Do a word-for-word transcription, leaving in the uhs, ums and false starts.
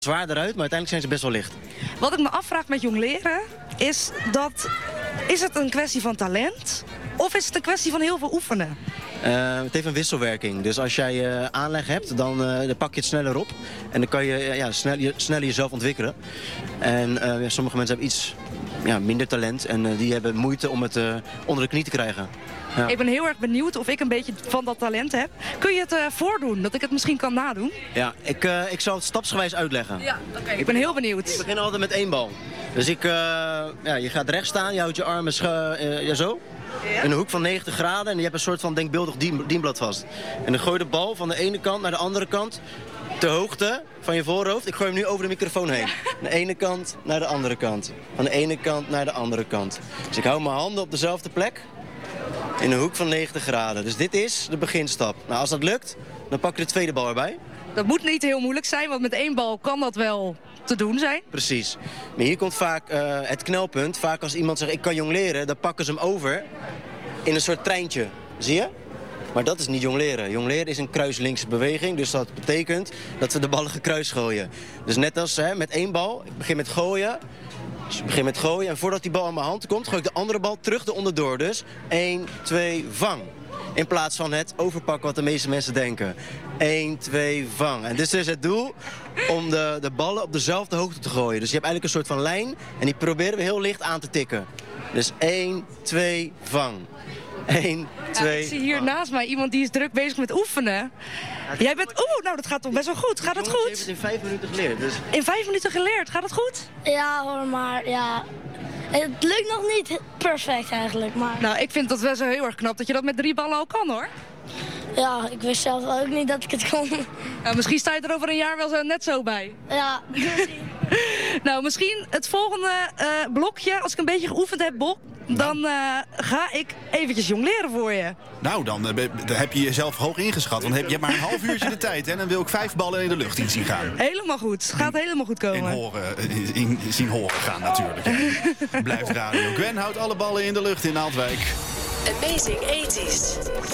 Zwaarder uit, maar uiteindelijk zijn ze best wel licht. Wat ik me afvraag met jong leren is dat... Is het een kwestie van talent? Of is het een kwestie van heel veel oefenen? Uh, het heeft een wisselwerking. Dus als jij uh, aanleg hebt, dan, uh, dan pak je het sneller op. En dan kan je uh, ja, snel, je, sneller jezelf ontwikkelen. En uh, ja, sommige mensen hebben iets ja, minder talent. En uh, die hebben moeite om het uh, onder de knie te krijgen. Ja. Ik ben heel erg benieuwd of ik een beetje van dat talent heb. Kun je het uh, voordoen, dat ik het misschien kan nadoen? Ja, ik, uh, ik zal het stapsgewijs uitleggen. Ja, oké. Okay. Ik ben heel benieuwd. Ik begin altijd met één bal. Dus ik, uh, ja, je gaat recht staan, je houdt je armen uh, ja, zo. Ja. In een hoek van negentig graden en je hebt een soort van denkbeeldig dien, dienblad vast. En dan gooi je de bal van de ene kant naar de andere kant. Ter hoogte van je voorhoofd. Ik gooi hem nu over de microfoon heen. Ja. Van de ene kant naar de andere kant. Van de ene kant naar de andere kant. Dus ik hou mijn handen op dezelfde plek. In een hoek van negentig graden. Dus dit is de beginstap. Nou, als dat lukt, dan pak je de tweede bal erbij. Dat moet niet heel moeilijk zijn, want met één bal kan dat wel te doen zijn. Precies. Maar hier komt vaak uh, het knelpunt. Vaak als iemand zegt, ik kan jongleren, dan pakken ze hem over in een soort treintje. Zie je? Maar dat is niet jongleren. Jongleren is een kruislinkse beweging. Dus dat betekent dat we de ballen gekruis gooien. Dus net als hè, met één bal, ik begin met gooien. Dus ik begin met gooien en voordat die bal aan mijn hand komt, gooi ik de andere bal terug de onderdoor. Dus één, twee, vang. In plaats van het overpakken wat de meeste mensen denken. één, twee, vang. En dus is het doel om de, de ballen op dezelfde hoogte te gooien. Dus je hebt eigenlijk een soort van lijn en die proberen we heel licht aan te tikken. Dus één, twee, vang. één, twee, ja, ik zie hier vang. Naast mij iemand die is druk bezig met oefenen. Ja, Jij bent... Oeh, nou dat gaat toch best wel goed. Gaat het goed? Ik heb het in vijf minuten geleerd. Dus... In vijf minuten geleerd. Gaat het goed? Ja hoor, maar ja... Het lukt nog niet perfect eigenlijk, maar... Nou, ik vind dat wel zo heel erg knap dat je dat met drie ballen al kan, hoor. Ja, ik wist zelf ook niet dat ik het kon. Nou, misschien sta je er over een jaar wel zo net zo bij. Ja, Nou, misschien het volgende uh, blokje, als ik een beetje geoefend heb, Bob... dan uh, ga ik eventjes jongleren voor je. Nou, dan, uh, dan heb je jezelf hoog ingeschat. Want heb, je hebt maar een half uurtje de tijd. En dan wil ik vijf ballen in de lucht in zien gaan. Helemaal goed. Gaat helemaal goed komen. In horen, in, in, zien horen gaan natuurlijk. Blijft radio. Gwen houdt alle ballen in de lucht in Naaldwijk. Amazing eighties.